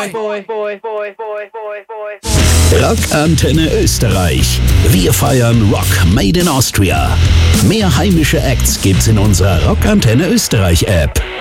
Rockantenne Österreich. Wir feiern Rock Made in Austria. Mehr heimische Acts gibt's in unserer Rockantenne Österreich App.